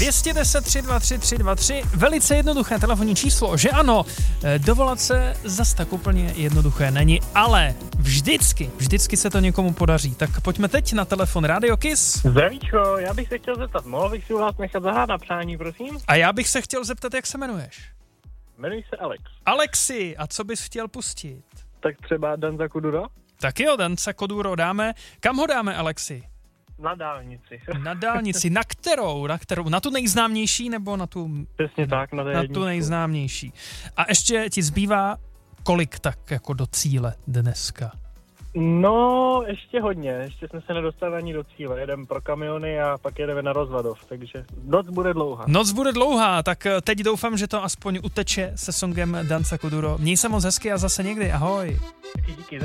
210 323 323, velice jednoduché telefonní číslo, že ano, dovolat se zas tak úplně jednoduché není, ale vždycky se to někomu podaří. Tak pojďme teď na telefon Radio Kiss. Zdravíčko, já bych se chtěl zeptat, mohl bych si u vás nechat zahrát na přání, prosím? A já bych se chtěl zeptat, jak se jmenuješ? Jmenuji se Alex. Alexi, a co bys chtěl pustit? Tak třeba Danza Kuduro? Tak jo, Danza Kuduro dáme. Kam ho dáme, Alexi? Na dálnici. Na dálnici. Na kterou? Na tu nejznámější nebo na tu... Přesně tak, na tu nejznámější. A ještě ti zbývá kolik tak jako do cíle dneska? No, ještě hodně. Ještě jsme se nedostali ani do cíle. Jedeme pro kamiony a pak jedeme na Rozvadov, takže noc bude dlouhá. Noc bude dlouhá, tak teď doufám, že to aspoň uteče se songem Danza Kuduro. Měj se moc hezky a zase někdy. Ahoj. Díky.